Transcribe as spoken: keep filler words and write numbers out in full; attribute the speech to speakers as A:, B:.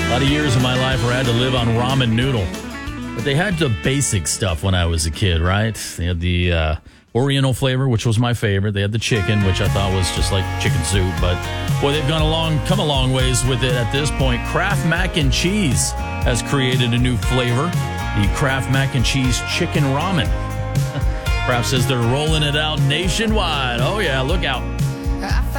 A: A lot of years of my life where I had to live on ramen noodle. But they had the basic stuff when I was a kid, right? They had the uh, Oriental flavor, which was my favorite. They had the chicken, which I thought was just like chicken soup. But, boy, they've gone a long, come a long ways with it at this point. Kraft Mac and Cheese has created a new flavor, the Kraft Mac and Cheese Chicken Ramen. Kraft says they're rolling it out nationwide. Oh, yeah, look out.